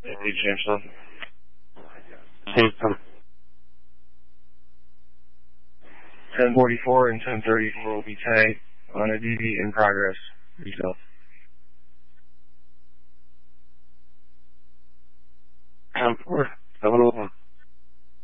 Hey, Jameson. 1044 and 1034 will be tagged on a DD in progress. Yourself. 10-4.